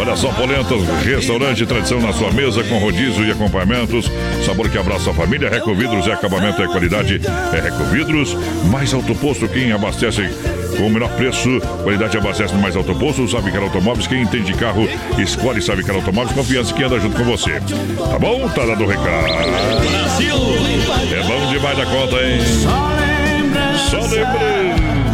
Olha só, Polenta, restaurante tradição na sua mesa com rodízio e acompanhamentos. Sabor que abraça a família. Recovidros é acabamento, é qualidade. É Recovidros. Mais Alto Posto, quem abastece com o menor preço. Qualidade abastece no Mais Alto Posto. Savicar Automóveis, quem entende carro, escolhe Savicar Automóveis. Confiança que anda junto com você. Tá bom? Tá dando o recado. Brasil! É bom demais da conta, hein? Só lembrando.